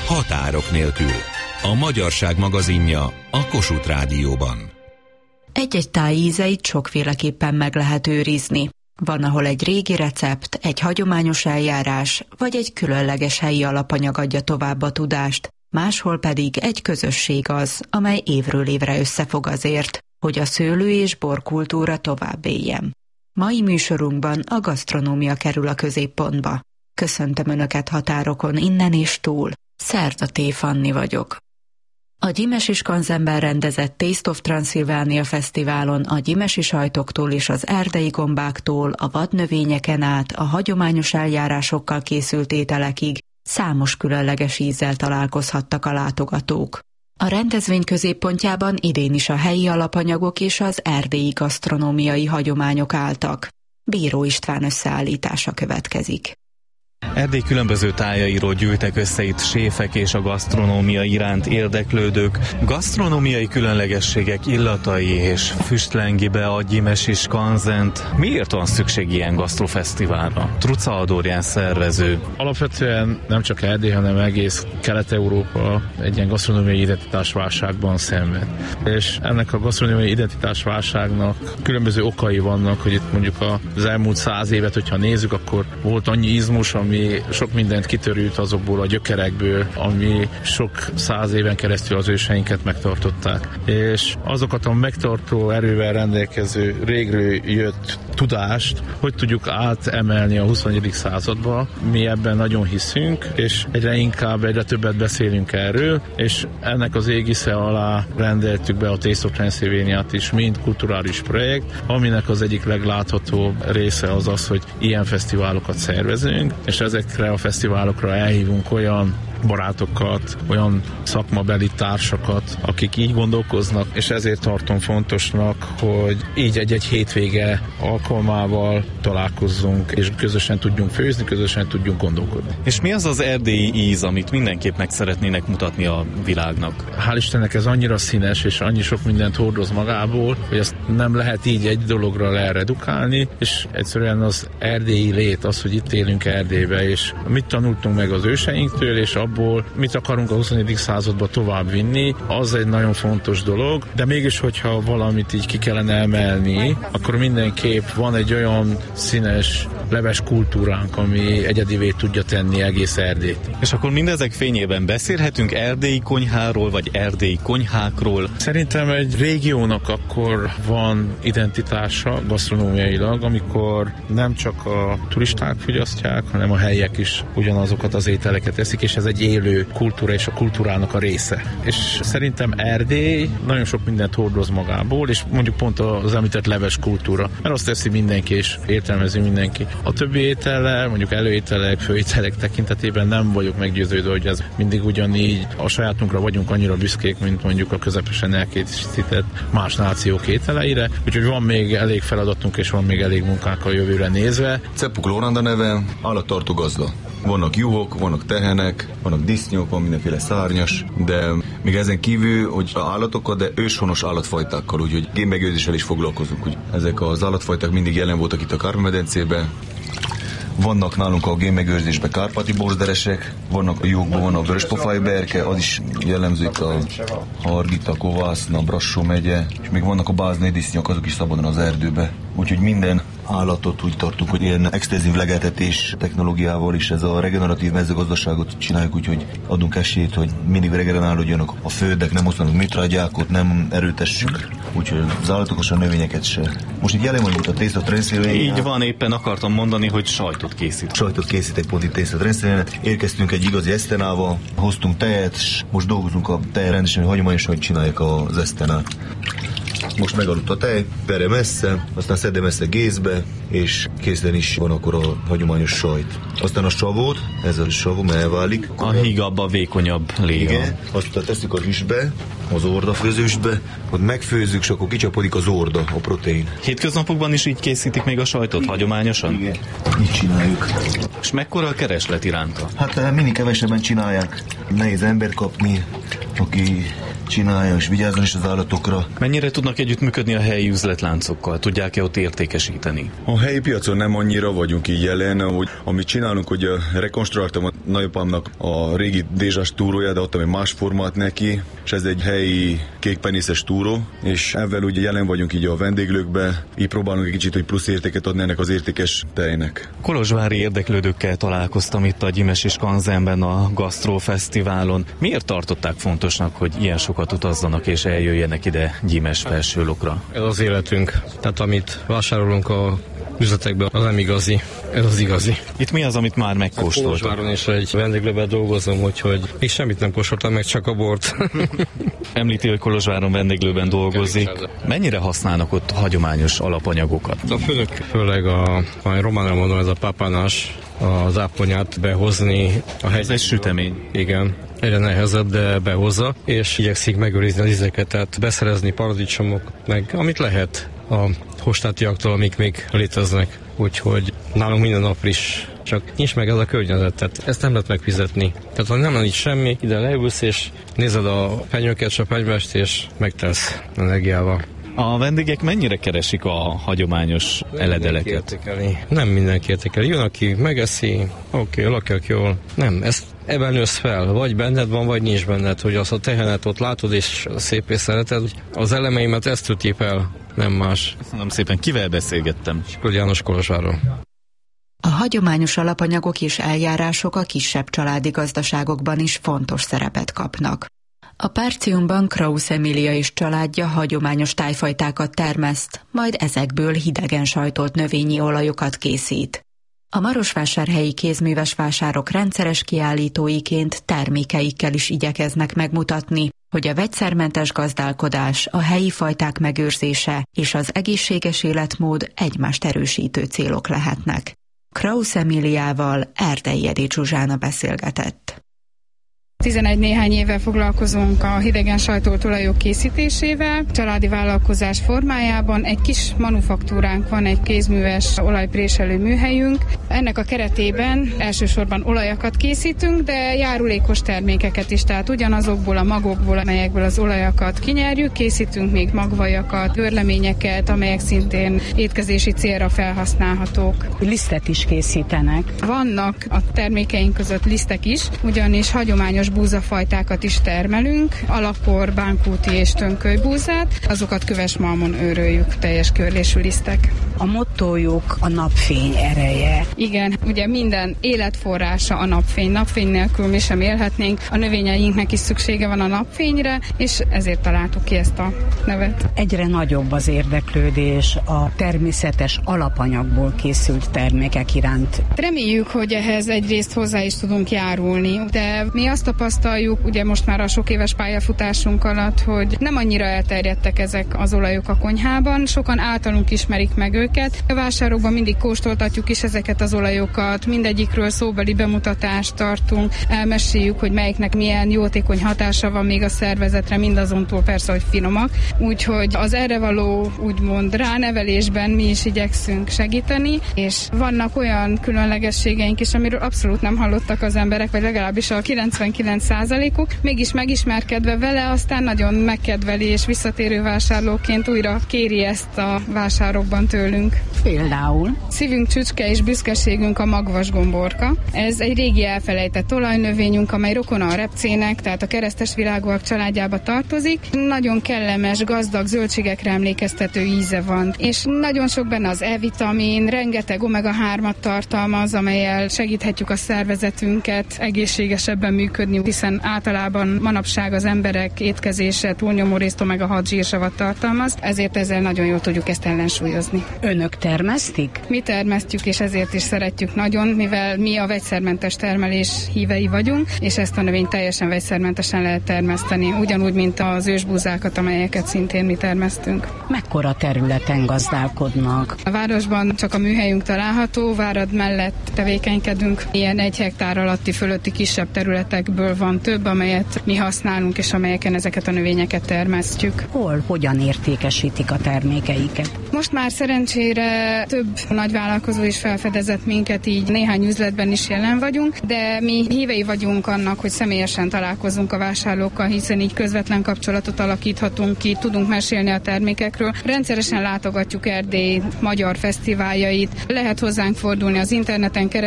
Határok nélkül. A Magyarság magazinja a Kossuth Rádióban. Egy-egy táj ízeit sokféleképpen meg lehet őrizni. Van, ahol egy régi recept, egy hagyományos eljárás, vagy egy különleges helyi alapanyag adja tovább a tudást, máshol pedig egy közösség az, amely évről évre összefog azért, hogy a szőlő- és borkultúra tovább éljen. Mai műsorunkban a gasztronómia kerül a középpontba. Köszöntöm Önöket határokon innen és túl. Szerda T. Fanni vagyok. A Gyimesi Skanzenben rendezett Taste of Transylvania Fesztiválon a gyimesi sajtoktól és az erdei gombáktól, a vadnövényeken át, a hagyományos eljárásokkal készült ételekig számos különleges ízzel találkozhattak a látogatók. A rendezvény középpontjában idén is a helyi alapanyagok és az erdélyi gasztronómiai hagyományok álltak. Bíró István összeállítása következik. Erdély különböző tájairól gyűltek össze itt séfek és a gasztronómia iránt érdeklődők. Gasztronómiai különlegességek illatai és füstlengi be a Gyimesi Skanzent. Miért van szükség ilyen gasztrofesztiválra? Truca Adorján szervező. Alapvetően nem csak Erdély, hanem egész Kelet-Európa egy ilyen gasztronómiai identitásválságban szenved. És ennek a gasztronómiai identitásválságnak különböző okai vannak, hogy itt mondjuk az elmúlt 100 évet, hogyha nézzük, akkor volt annyi izmus, ami sok mindent kitörült azokból a gyökerekből, ami sok 100 éven keresztül az őseinket megtartották. És azokat a megtartó erővel rendelkező régről jött tudást, hogy tudjuk átemelni a 21. századba. Mi ebben nagyon hiszünk, és egyre többet beszélünk erről, és ennek az égisze alá rendeltük be a Taste of Transylvania-t is, mint kulturális projekt, aminek az egyik legláthatóbb része az az, hogy ilyen fesztiválokat szervezünk, és ezekre a fesztiválokra elhívunk olyan barátokat, olyan szakmabeli társakat, akik így gondolkoznak, és ezért tartom fontosnak, hogy így egy hétvége alkalmával találkozzunk, és közösen tudjunk főzni, közösen tudjunk gondolkodni. És mi az az erdélyi íz, amit mindenképp meg szeretnének mutatni a világnak? Hál' Istennek ez annyira színes, és annyi sok mindent hordoz magából, hogy ezt nem lehet így egy dologra leredukálni, és egyszerűen az erdélyi lét, az, hogy itt élünk Erdélybe, és mit tanultunk meg az őseinktől, és abból mit akarunk a 21. századba tovább vinni, az egy nagyon fontos dolog, de mégis, hogyha valamit így ki kellene emelni, akkor mindenképp van egy olyan színes leves kultúránk, ami egyedivé tudja tenni egész Erdélyt. És akkor mindezek fényében beszélhetünk erdélyi konyháról, vagy erdélyi konyhákról? Szerintem egy régiónak akkor van identitása gasztronómiailag, amikor nem csak a turisták fogyasztják, hanem a helyiek is ugyanazokat az ételeket eszik, és ez egy élő kultúra és a kultúrának a része. És szerintem Erdély nagyon sok mindent hordoz magából, és mondjuk pont az említett leves kultúra, mert azt teszi mindenki, és értelmezi mindenki. A többi étellel, mondjuk előételek, főételek tekintetében nem vagyok meggyőződve, hogy ez mindig ugyanígy a sajátunkra vagyunk annyira büszkék, mint mondjuk a közepesen elkészített más nációk ételeire, úgyhogy van még elég feladatunk, és van még elég munkánk a jövőre nézve. Ceppuk Lóranda neve, állattartó gazda. Vannak juhok, vannak tehenek, vannak disznyók, van mindenféle szárnyas, de még ezen kívül, hogy állatokkal, de őshonos állatfajtákkal, úgyhogy génmegőrzéssel is foglalkozunk. Úgy ezek az állatfajták mindig jelen voltak itt a Kárpát-medencében. Vannak nálunk a génmegőrzésben kárpáti borzderesek, vannak a juhokban, van a vöröspofájú berke, az is jellemző itt a Hargita, Kovászna, Brassó megye, és még vannak a báznai disznyok, azok is szabadon az erdőbe. Úgyhogy minden állatot úgy tartunk, hogy ilyen extenzív legeltetés technológiával is ez a regeneratív mezőgazdaságot csináljuk, úgyhogy adunk esélyt, hogy mindig regenerálódjanak a földek, nem osztanak műtrágyákot, nem erőtessük, úgyhogy az állatokat, a növényeket se. Most itt jelen vagyunk a Taste of Transylvania. Így van, éppen akartam mondani, hogy sajtot készít. Sajtot készítek pont itt Taste of Transylvania. Érkeztünk egy igazi esztenával, hoztunk tejet, és most dolgozunk a tej rendesen, hogy hagyományosan, hogy csinálják az esztenát. Most megaludt a tej, verem messze, aztán szedem messze gézbe, és készlen is van akkor a hagyományos sajt. Aztán a savót, ez a savom elválik. A hígabb, a vékonyabb léga. Igen, aztán tesszük a rizsbe, az ordafőzősbe, ott megfőzzük, és akkor kicsapodik az orda, a protein. Hétköznapokban is így készítik még a sajtot, hagyományosan? Igen, így csináljuk. És mekkora a kereslet iránta? Hát mindig kevesebben csinálják. Nehéz embert kapni, aki csinálja, és vigyázzon is az állatokra. Mennyire tudnak együttműködni a helyi üzletláncokkal? Tudják-e ott értékesíteni? A helyi piacon nem annyira vagyunk így jelen, hogy amit csinálunk, hogy rekonstruáltam a nagyapámnak a régi dézsás túróját, de adtam egy más formát neki, és ez egy helyi kékpenészes túró, és ezzel ugye jelen vagyunk így a vendéglőkbe, így próbálunk egy kicsit, hogy plusz értéket adni ennek az értékes tejnek. Kolozsvári érdeklődőkkel találkoztam itt a Gyimes és Kanzenben a Gasztrofesztiválon. Miért tartották fontosnak, hogy ilyen sokat utazzanak és eljöjjenek ide Gyimes-Felsőlókra? Ez az életünk. Tehát amit vásárolunk a üzletekben, az nem igazi. Ez az igazi. Itt mi az, amit már megkóstoltak? Kolozsváron is egy vendéglőben dolgozom, úgyhogy még semmit nem kóstoltam, meg csak a bort. Említi, hogy Kolozsváron vendéglőben dolgozik. Mennyire használnak ott hagyományos alapanyagokat? A főnök, főleg a románra mondom, ez a papanás, az áponyát behozni a helyzetbe. Ez egy sütemény. Igen. Egyre nehezebb, de behozza, és igyekszik megőrizni az ízeket, tehát beszerezni paradicsomok, meg amit lehet a hostátiaktól, amik még léteznek. Úgyhogy nálunk minden nap friss, csak nincs meg ez a környezet, tehát ezt nem lehet megfizetni. Tehát ha nem van itt semmi, ide leülsz, és nézed a fenyőket, sapánymest, és megtelsz energiával. A vendégek mennyire keresik a hagyományos eledeleket? Nem mindenki értékeli. Jön, aki megeszi, oké, lakják jól. Nem, ezt ebben nősz fel. Vagy benned van, vagy nincs benned, hogy azt a tehenet ott látod, és szép és szereted. Az elemeimet ezt töltjék el, nem más. Köszönöm szépen, kivel beszélgettem? Sikor János Kolozsvárról. A hagyományos alapanyagok és eljárások a kisebb családi gazdaságokban is fontos szerepet kapnak. A Párciumban Krausz Emília és családja hagyományos tájfajtákat termeszt, majd ezekből hidegen sajtolt növényi olajokat készít. A marosvásárhelyi kézműves vásárok rendszeres kiállítóiként termékeikkel is igyekeznek megmutatni, hogy a vegyszermentes gazdálkodás, a helyi fajták megőrzése és az egészséges életmód egymást erősítő célok lehetnek. Krausz Emíliával Erdei Edith Zsuzsána beszélgetett. 11 néhány éve foglalkozunk a hidegen sajtolt olajok készítésével, családi vállalkozás formájában. Egy kis manufaktúránk van, egy kézműves olajpréselő műhelyünk. Ennek a keretében elsősorban olajakat készítünk, de járulékos termékeket is, tehát ugyanazokból a magokból, amelyekből az olajakat kinyerjük, készítünk még magvajakat, bőrleményeket, amelyek szintén étkezési célra felhasználhatók. Lisztet is készítenek. Vannak a termékeink között lisztek is, ugyanis hagyományos búzafajtákat is termelünk, alakor, bánkúti és tönkölybúzát, azokat kövesmalmon őröljük, teljes körlésű lisztek. A mottójuk a napfény ereje. Igen, ugye minden életforrása a napfény. Napfény nélkül mi sem élhetnénk, a növényeinknek is szüksége van a napfényre, és ezért találtuk ki ezt a nevet. Egyre nagyobb az érdeklődés a természetes alapanyagból készült termékek iránt. Reméljük, hogy ehhez egyrészt hozzá is tudunk járulni, de mi azt tapasztaljuk, ugye most már a sok éves pályafutásunk alatt, hogy nem annyira elterjedtek ezek az olajok a konyhában, sokan általunk ismerik meg őket. A vásárokban mindig kóstoltatjuk is ezeket az olajokat, mindegyikről szóbeli bemutatást tartunk, elmeséljük, hogy melyiknek milyen jótékony hatása van még a szervezetre, mindazontól persze, hogy finomak. Úgyhogy az erre való úgymond ránevelésben mi is igyekszünk segíteni, és vannak olyan különlegességeink is, amiről abszolút nem hallottak az emberek, vagy legalábbis a 99%-uk, mégis megismerkedve vele, aztán nagyon megkedveli, és visszatérő vásárlóként újra kéri ezt a vásárokban tőlünk. Például? Szívünk csücske és büszkeségünk a magvasgomborka. Ez egy régi elfelejtett olajnövényünk, amely rokona a repcének, tehát a keresztesvirágúak családjába tartozik. Nagyon kellemes, gazdag zöldségekre emlékeztető íze van, és nagyon sok benne az E-vitamin, rengeteg omega-3-at tartalmaz, amellyel segíthetjük a szervezetünket egészségesebben működni, hiszen általában manapság az emberek étkezése túlnyomó részt omega-6 zsírsavat tartalmaz, ezért ezzel nagyon jól tudjuk ezt ellensúlyozni. Önök termesztik? Mi termesztjük, és ezért is szeretjük nagyon, mivel mi a vegyszermentes termelés hívei vagyunk, és ezt a növényt teljesen vegyszermentesen lehet termeszteni, ugyanúgy, mint az ősbúzákat, amelyeket szintén mi termesztünk. Mekkora területen gazdálkodnak? A városban csak a műhelyünk található, Várad mellett tevékenykedünk, ilyen 1 hektár alatti fölötti kisebb területekből területekről van több, amelyet mi használunk, és amelyeken ezeket a növényeket termesztjük. Hol, hogyan értékesítik a termékeiket? Most már szerencsére több nagyvállalkozó is felfedezett minket, így néhány üzletben is jelen vagyunk, de mi hívei vagyunk annak, hogy személyesen találkozunk a vásárlókkal, hiszen így közvetlen kapcsolatot alakíthatunk ki, tudunk mesélni a termékekről. Rendszeresen látogatjuk Erdély magyar fesztiváljait, lehet hozzánk fordulni az interneten keresztül,